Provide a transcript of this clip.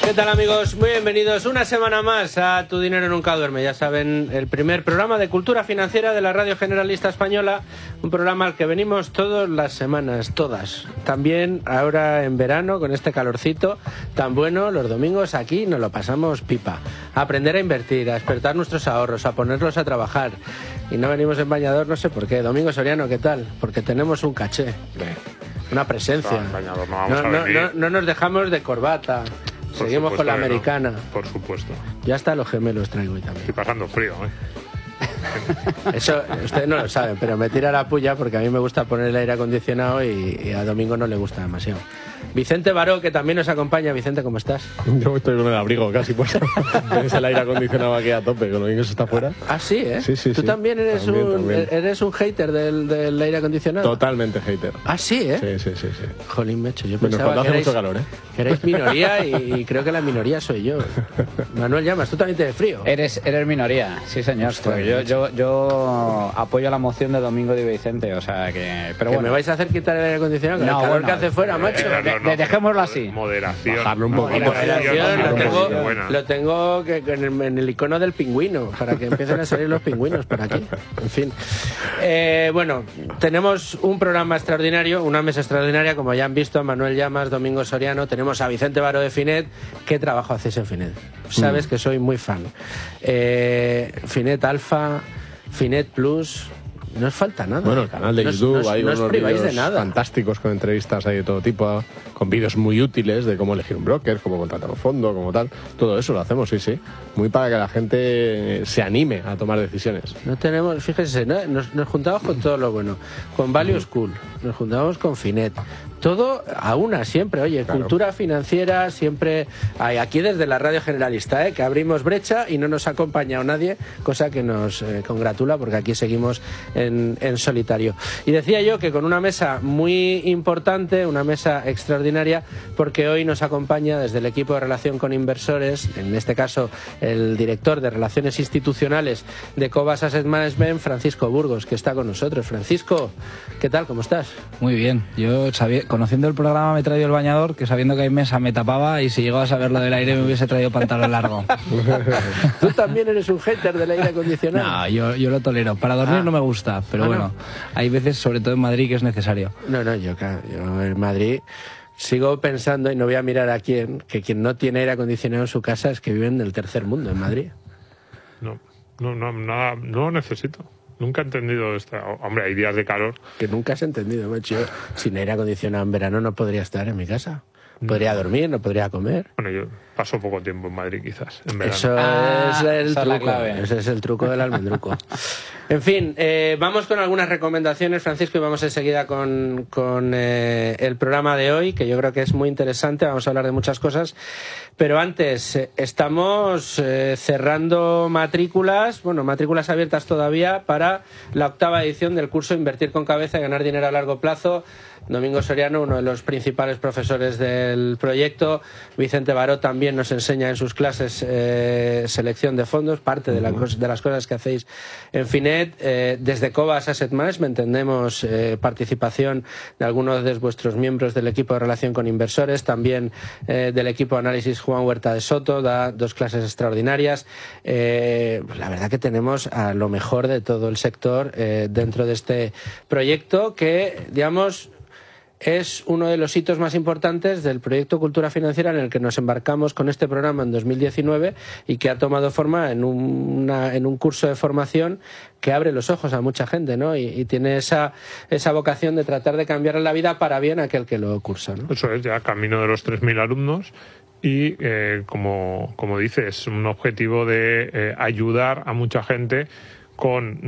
¿Qué tal, amigos? Muy bienvenidos una semana más a Tu Dinero Nunca Duerme. Ya saben, el primer programa de cultura financiera de la Radio Generalista Española, un programa al que venimos todas las semanas, todas. También ahora en verano, con este calorcito tan bueno, los domingos aquí nos lo pasamos pipa. A aprender a invertir, a despertar nuestros ahorros, a ponerlos a trabajar. Y no venimos en bañador, no sé por qué. Domingo Soriano, ¿qué tal? Porque tenemos un caché, una presencia. No nos dejamos de corbata. Seguimos con la americana. No, por supuesto. Ya hasta los gemelos traigo hoy también. Estoy pasando frío, Eso ustedes no lo saben, pero me tira la puya porque a mí me gusta poner el aire acondicionado y a Domingo no le gusta demasiado. Vicente Baró, que también nos acompaña. Vicente, ¿cómo estás? Yo estoy con el abrigo casi puesto. Tienes el aire acondicionado aquí a tope, con lo bien que se está afuera. Ah, sí, ¿eh? Sí. ¿Tú también eres un hater del aire acondicionado? Totalmente hater. Ah, sí, ¿eh? Sí. Jolín, mecho. Yo Bueno, pensaba hace mucho calor, ¿eh? Que erais minoría y creo que la minoría soy yo. Manuel Llamas, ¿tú también tienes frío? Eres minoría, sí señor. Ostras, yo apoyo la moción de Domingo de Vicente, o sea que... Pero ¿Que bueno, me vais a hacer quitar el aire acondicionado? Con el calor que hace fuera, macho. Dejémoslo así. Moderación. Bajarlo un poco. Moderación, lo tengo en el icono del pingüino, para que empiecen a salir los pingüinos por aquí. En fin. Bueno, tenemos un programa extraordinario, una mesa extraordinaria, como ya han visto, Manuel Llamas, Domingo Soriano, tenemos a Vicente Baró de Finet. ¿Qué trabajo hacéis en Finet? Sabes que soy muy fan. Finet Alfa, Finet Plus... No os falta nada. Bueno, el canal de YouTube, hay unos priváis de vídeos nada. fantásticos con entrevistas ahí de todo tipo, con vídeos muy útiles de cómo elegir un broker, cómo contratar un fondo, como tal. Todo eso lo hacemos, sí. Muy para que la gente se anime a tomar decisiones. No tenemos, fíjense, ¿no? Nos juntamos con todo lo bueno. Con Value School, nos juntamos con Finet. Todo a una siempre, oye, claro. Cultura financiera siempre hay aquí desde la Radio Generalista, que abrimos brecha y no nos ha acompañado nadie, cosa que nos congratula porque aquí seguimos en solitario. Y decía yo que con una mesa muy importante, una mesa extraordinaria, porque hoy nos acompaña desde el equipo de relación con inversores, en este caso el director de Relaciones Institucionales de Cobas Asset Management, Francisco Burgos, que está con nosotros. Francisco, ¿qué tal? ¿Cómo estás? Muy bien. Yo conociendo el programa me he traído el bañador, que sabiendo que hay mesa me tapaba, y si llegaba a saber lo del aire me hubiese traído pantalón largo. ¿Tú también eres un hater del aire acondicionado? No, yo lo tolero. Para dormir no me gusta, pero bueno, hay veces, sobre todo en Madrid, que es necesario. No, yo en Madrid sigo pensando, y no voy a mirar a quién, que quien no tiene aire acondicionado en su casa es que vive en el tercer mundo, en Madrid. No lo necesito. Nunca he entendido esto. Hombre, hay días de calor. Que nunca has entendido, macho. Yo, sin aire acondicionado en verano no podría estar en mi casa. Podría dormir, no podría comer. Bueno, yo paso poco tiempo en Madrid, quizás, en verano. Eso es el truco. Ese es el truco del almendruco. En fin, vamos con algunas recomendaciones, Francisco, y vamos enseguida con el programa de hoy, que yo creo que es muy interesante. Vamos a hablar de muchas cosas. Pero antes, estamos cerrando matrículas abiertas todavía para la 8ª edición del curso Invertir con Cabeza y Ganar Dinero a Largo Plazo. Domingo Soriano, uno de los principales profesores del proyecto. Vicente Baró también nos enseña en sus clases selección de fondos, parte de las cosas que hacéis en Finet. Desde Cobas Asset Management entendemos participación de algunos de vuestros miembros del equipo de relación con inversores, también del equipo de análisis Juan Huerta de Soto, da 2 clases extraordinarias. La verdad que tenemos a lo mejor de todo el sector dentro de este proyecto que, digamos, es uno de los hitos más importantes del proyecto Cultura Financiera en el que nos embarcamos con este programa en 2019 y que ha tomado forma en un curso de formación que abre los ojos a mucha gente, ¿no? Y tiene esa vocación de tratar de cambiar la vida para bien a aquel que lo cursa, ¿no? Eso es, ya camino de los 3.000 alumnos y, como dices, un objetivo de ayudar a mucha gente con